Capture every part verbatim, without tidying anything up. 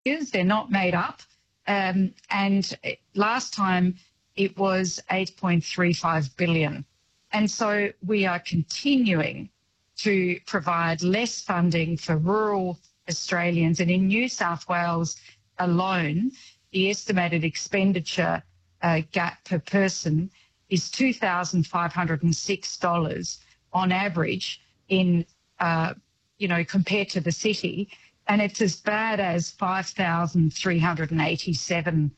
They're not made up. Um, and last time it was eight point three five billion. And so we are continuing to provide less funding for rural Australians. And in New South Wales alone, the estimated expenditure uh, gap per person is two thousand five hundred six dollars on average in, uh, you know, compared to the city. And it's as bad as five thousand three hundred eighty-seven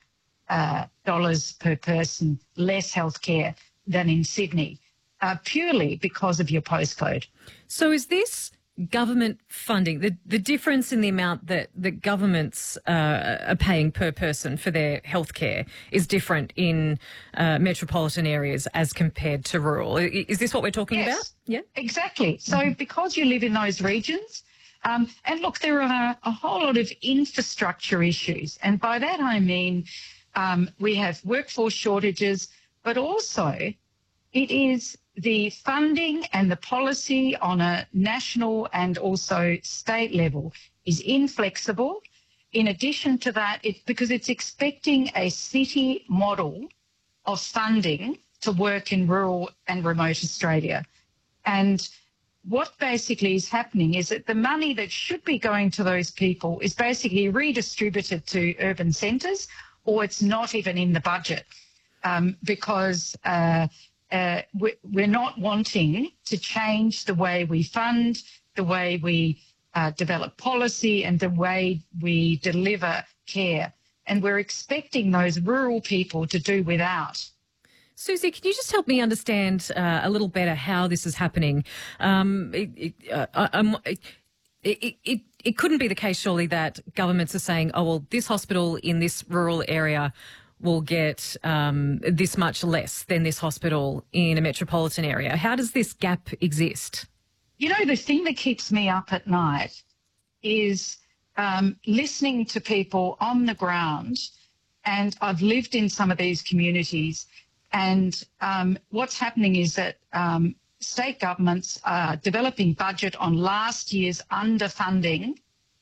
dollars uh, per person less healthcare than in Sydney, uh, purely because of your postcode. So is this government funding, the, the difference in the amount that the governments uh, are paying per person for their healthcare is different in uh, metropolitan areas as compared to rural? Is this what we're talking yes, about? Yeah, exactly. So mm-hmm. because you live in those regions, um, and look, there are a whole lot of infrastructure issues. And by that I mean um, we have workforce shortages, but also it is the funding and the policy on a national and also state level is inflexible. In addition to that, it, because it's expecting a city model of funding to work in rural and remote Australia. And what basically is happening is that the money that should be going to those people is basically redistributed to urban centres, or it's not even in the budget um, because uh, uh, we're not wanting to change the way we fund, the way we uh, develop policy and the way we deliver care. And we're expecting those rural people to do without. Susie, can you just help me understand uh, a little better how this is happening? Um, it, it, uh, um, it, it, it, it couldn't be the case, surely, that governments are saying, oh, well, this hospital in this rural area will get um, this much less than this hospital in a metropolitan area. How does this gap exist? You know, the thing that keeps me up at night is um, listening to people on the ground, and I've lived in some of these communities. And um, what's happening is that um, state governments are developing budget on last year's underfunding.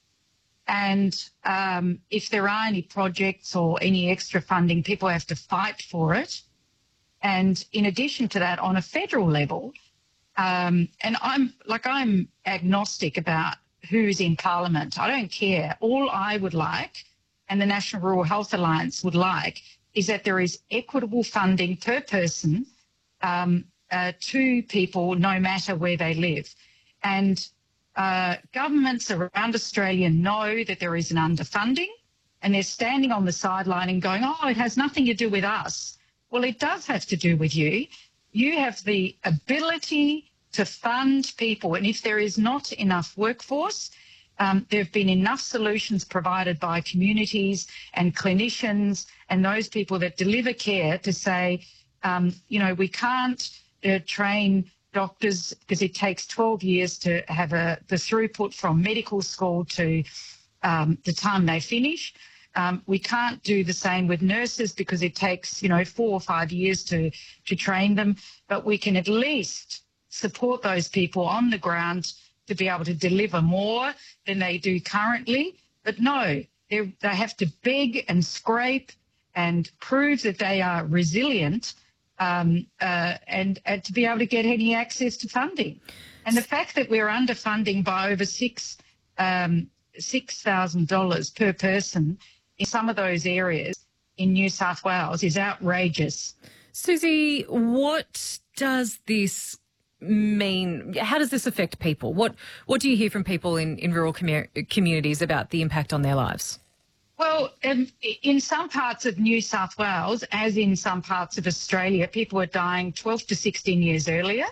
And um, if there are any projects or any extra funding, people have to fight for it. And in addition to that, on a federal level, um, and I'm like I'm agnostic about who's in Parliament. I don't care. All I would like, and the National Rural Health Alliance would like, is that there is equitable funding per person um, uh, to people no matter where they live. And uh, governments around Australia know that there is an underfunding, and they're standing on the sideline and going, oh, it has nothing to do with us. Well, it does have to do with you. You have the ability to fund people, and if there is not enough workforce, Um, there have been enough solutions provided by communities and clinicians and those people that deliver care to say, um, you know, we can't uh, train doctors because it takes twelve years to have a, the throughput from medical school to um, the time they finish. Um, we can't do the same with nurses because it takes, you know, four or five years to, to train them. But we can at least support those people on the ground to be able to deliver more than they do currently. But no, they have to beg and scrape and prove that they are resilient um, uh, and, and to be able to get any access to funding. And the fact that we're underfunding by over six um, six thousand dollars per person in some of those areas in New South Wales is outrageous. Susie, what does this mean? How does this affect people? What what do you hear from people in, in rural commu- communities about the impact on their lives? Well, um, in some parts of New South Wales, as in some parts of Australia, people are dying twelve to sixteen years earlier.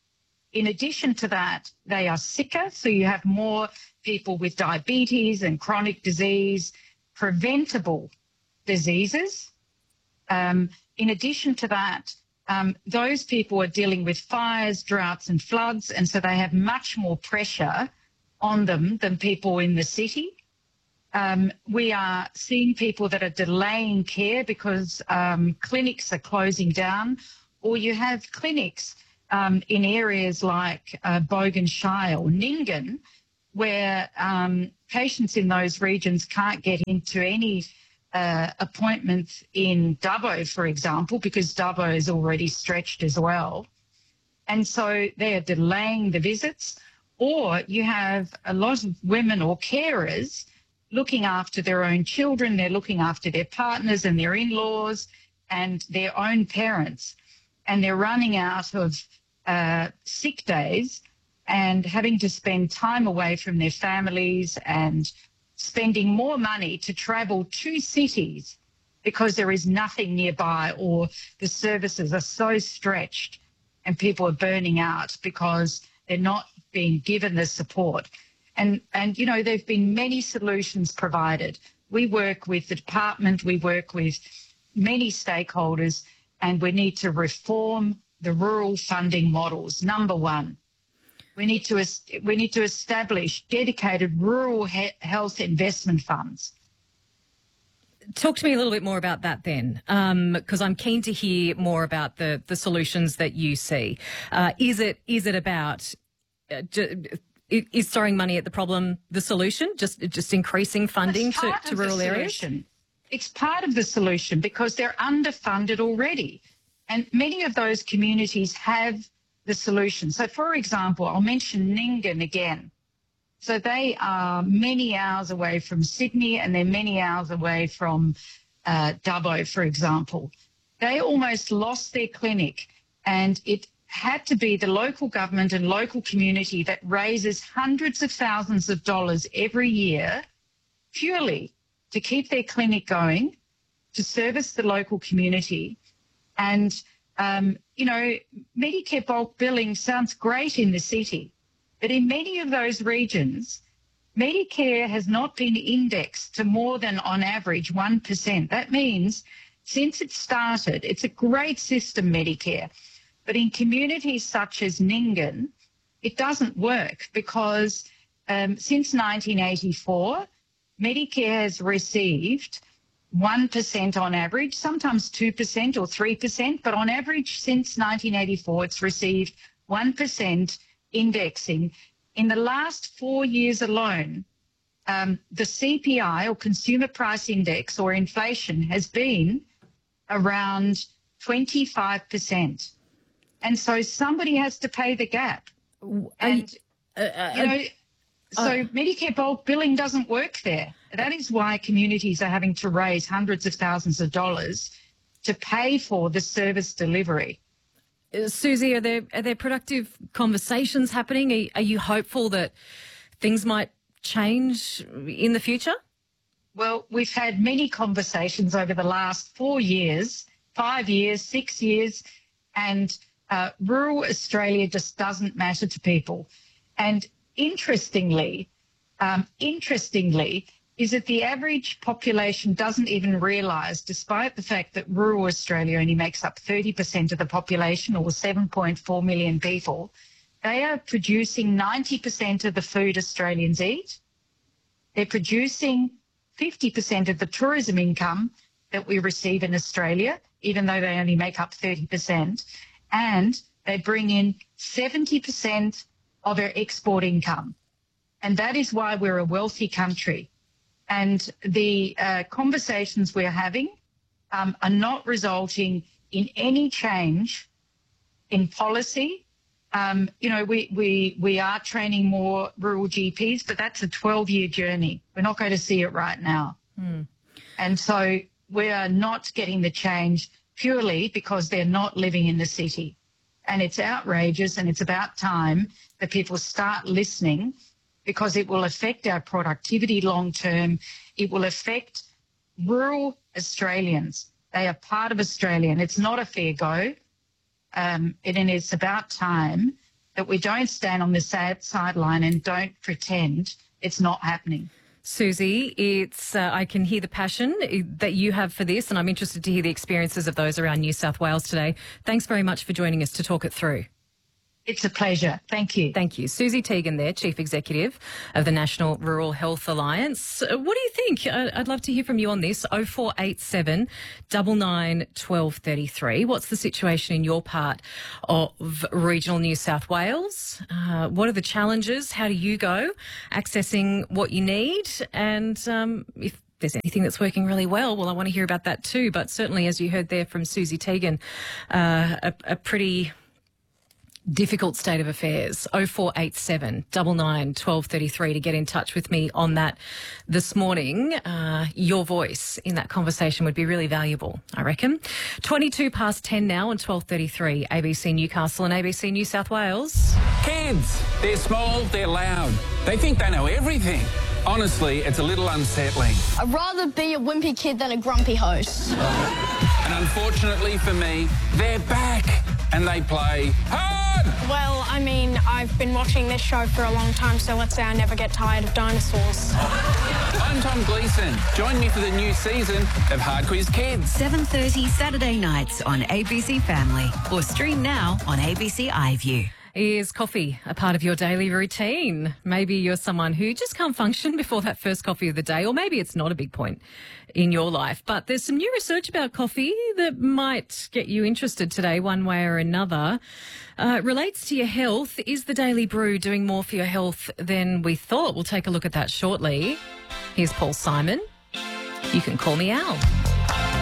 In addition to that, they are sicker, so you have more people with diabetes and chronic disease, preventable diseases. Um, in addition to that, Um, those people are dealing with fires, droughts and floods, and so they have much more pressure on them than people in the city. Um, we are seeing people that are delaying care because um, clinics are closing down, or you have clinics um, in areas like uh, Bogan Shire or Nyngan where um, patients in those regions can't get into any uh, appointments in Dubbo, for example, because Dubbo is already stretched as well. And so they're delaying the visits. Or you have a lot of women or carers looking after their own children. They're looking after their partners and their in-laws and their own parents. And they're running out of uh, sick days and having to spend time away from their families and spending more money to travel to cities because there is nothing nearby, or the services are so stretched and people are burning out because they're not being given the support. And, and you know, there have been many solutions provided. We work with the department, we work with many stakeholders, and we need to reform the rural funding models. Number one, we need to, we need to establish dedicated rural he- health investment funds. Talk to me a little bit more about that then, because um, I'm keen to hear more about the, the solutions that you see. Uh, is it is it about uh, ju- is throwing money at the problem the solution? Just just increasing funding to, to rural areas? It's part of the solution because they're underfunded already, and many of those communities have the solution. So, for example, I'll mention Nyngan again. So they are many hours away from Sydney, and they're many hours away from uh, Dubbo, for example. They almost lost their clinic, and it had to be the local government and local community that raises hundreds of thousands of dollars every year purely to keep their clinic going, to service the local community. And, um, you know, Medicare bulk billing sounds great in the city. But in many of those regions, Medicare has not been indexed to more than, on average, one percent. That means since it started, it's a great system, Medicare. But in communities such as Nyngan, it doesn't work because um, since nineteen eighty-four, Medicare has received one percent on average, sometimes two percent or three percent, but on average since nineteen eighty-four, it's received one percent indexing. In the last four years alone, um, the C P I, or Consumer Price Index, or inflation, has been around twenty-five percent. And so somebody has to pay the gap. And, uh, uh, you know, uh, so Medicare bulk billing doesn't work there. That is why communities are having to raise hundreds of thousands of dollars to pay for the service delivery. Susie, are there are there productive conversations happening? Are, are you hopeful that things might change in the future? Well, we've had many conversations over the last four years, five years, six years, and uh, rural Australia just doesn't matter to people. And interestingly, um, interestingly, is that the average population doesn't even realise, despite the fact that rural Australia only makes up thirty percent of the population, or seven point four million people, they are producing ninety percent of the food Australians eat. They're producing fifty percent of the tourism income that we receive in Australia, even though they only make up thirty percent. And they bring in seventy percent of our export income. And that is why we're a wealthy country. And the uh, conversations we're having um, are not resulting in any change in policy. Um, you know, we, we, we are training more rural G Ps, but that's a twelve-year journey. We're not going to see it right now. Mm. And so we are not getting the change purely because they're not living in the city. And it's outrageous, and it's about time that people start listening, because it will affect our productivity long term. It will affect rural Australians. They are part of Australia, and it's not a fair go. Um, and it's about time that we don't stand on the sad sideline and don't pretend it's not happening. Susie, it's uh, I can hear the passion that you have for this, and I'm interested to hear the experiences of those around New South Wales today. Thanks very much for joining us to talk it through. It's a pleasure. Thank you. Thank you. Susie Tegan there, Chief Executive of the National Rural Health Alliance. Uh, What do you think? I- I'd love to hear from you on this. oh four eight seven, nine nine, one two three three. What's the situation in your part of regional New South Wales? Uh, what are the challenges? How do you go accessing what you need? And um, if there's anything that's working really well, well, I want to hear about that too. But certainly, as you heard there from Susie Tegan, uh, a, a pretty difficult state of affairs. oh four eight seven, nine nine, one two three three to get in touch with me on that this morning. Uh, your voice in that conversation would be really valuable, I reckon. twenty-two past ten now and twelve thirty-three, A B C Newcastle and A B C New South Wales. Kids, they're small, they're loud. They think they know everything. Honestly, it's a little unsettling. I'd rather be a wimpy kid than a grumpy host. And unfortunately for me, they're back and they play hard. Well, I mean, I've been watching this show for a long time, so let's say I never get tired of dinosaurs. I'm Tom Gleeson. Join me for the new season of Hard Quiz Kids. seven thirty Saturday nights on A B C Family or stream now on A B C iView. Is coffee a part of your daily routine? Maybe you're someone who just can't function before that first coffee of the day, or maybe it's not a big point in your life. But there's some new research about coffee that might get you interested today one way or another. Uh, it relates to your health. Is the Daily Brew doing more for your health than we thought? We'll take a look at that shortly. Here's Paul Simon. You can call me Al.